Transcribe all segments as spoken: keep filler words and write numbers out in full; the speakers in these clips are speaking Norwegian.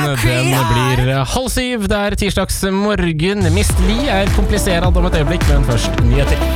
Den blir halv syv, det er tirsdags morgen. Mist Li er kompliserad om et øyeblikk, men først nyheter.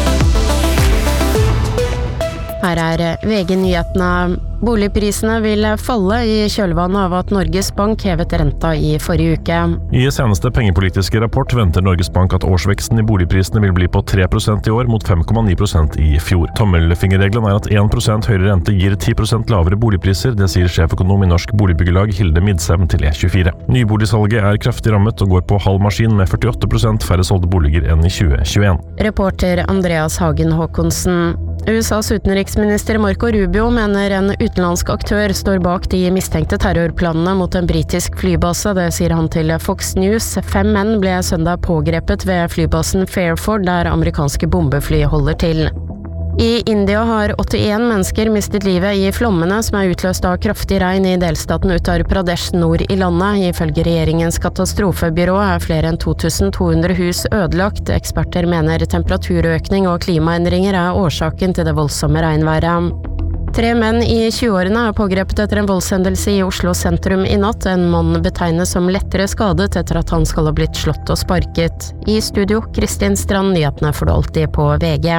Her er V G-nyhetene. Boligprisene vil falle i kjølvannet av at Norges Bank hevet renta i forrige uke. I seneste pengepolitiske rapport venter Norges Bank at årsveksten i boligprisene vil bli på tre prosent i år mot fem komma ni prosent i fjor. Tommelfingerregelen er at en prosent høyere rente gir ti prosent lavere boligpriser, det sier sjeføkonom i Norsk Boligbyggelag Hilde Midsem til E tjuefire. Nyboligsalget er kraftig rammet og går på halv maskin med førtiåtte prosent færre solgte boliger enn i tjue tjueen. Reporter Andreas Hagen Håkonsen. U S A's utenriksminister Marco Rubio mener en utenlandsk aktør står bak de mistenkte terrorplanene mot en britisk flybase. Det sier han til Fox News. Fem menn ble søndag pågrepet ved flybasen Fairford, der amerikanske bombefly holder til. I India har åttien mennesker mistet livet i flommene som er utløst av kraftig regn i delstaten Uttar Pradesh nord i landet. Ifølge regjeringens katastrofebyrå er flere enn to tusen to hundre hus ødelagt. Eksperter mener temperaturøkning og klimaendringer er årsaken til det voldsomme regnværet. Tre menn i tjueårene er pågrepet etter en voldshendelse i Oslo sentrum i natt. En mann betegnes som lettere skadet etter at han skal ha blitt slått og sparket. I studio, Kristin Strand, nyhetene får du alltid på V G.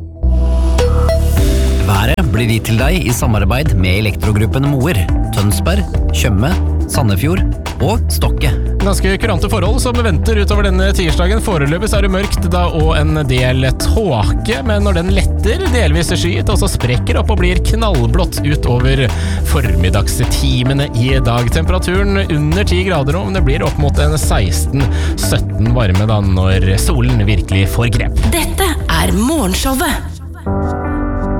Været blir gitt til deg i samarbeid med Elektrogruppen Moer, Tønsberg, Tjøme, Sandefjord og Stokke. Ganske kurante forhold som venter utover denne tirsdagen. Foreløpig er det mørkt da og en del tåke, men når den letter, delvis skyet, og så sprekker opp og blir knallblått utover formiddagstimene i dag. Temperaturen under ti grader nå, men det blir opp mot en seksten sytten varme da når solen virkelig får grep. Dette er Morgenshowet